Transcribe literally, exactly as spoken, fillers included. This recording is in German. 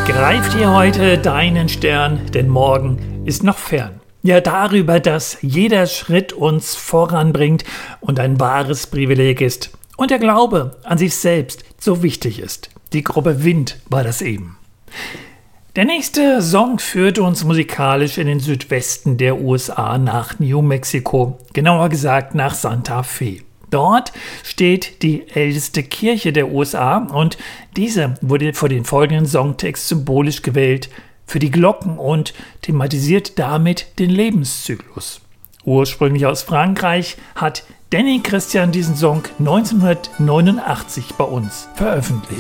Greif dir heute deinen Stern, denn morgen ist noch fern. Ja, darüber, dass jeder Schritt uns voranbringt und ein wahres Privileg ist und der Glaube an sich selbst so wichtig ist. Die Gruppe Wind war das eben. Der nächste Song führt uns musikalisch in den Südwesten der U S A nach New Mexico, genauer gesagt nach Santa Fe. Dort steht die älteste Kirche der U S A und diese wurde für den folgenden Songtext symbolisch gewählt für die Glocken und thematisiert damit den Lebenszyklus. Ursprünglich aus Frankreich hat Danny Christian diesen Song neunzehnhundertneunundachtzig bei uns veröffentlicht.